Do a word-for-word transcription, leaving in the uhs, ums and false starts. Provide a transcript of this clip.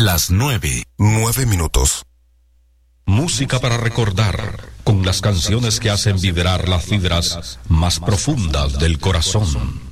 Las nueve, nueve minutos. Música para recordar, con las canciones que hacen vibrar las fibras más profundas del corazón.